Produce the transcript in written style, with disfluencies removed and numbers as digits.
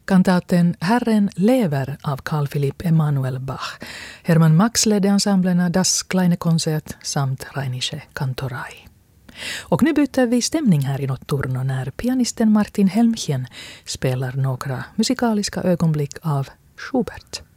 Kantaten Herren lever av Carl Philipp Emanuel Bach. Herman Max ledde ensemblerna Das Kleine Konzert samt Rheinische Kantorei. Och nu byter vi stämning här i Notturno när pianisten Martin Helmchen spelar några musikaliska ögonblick av Schubert.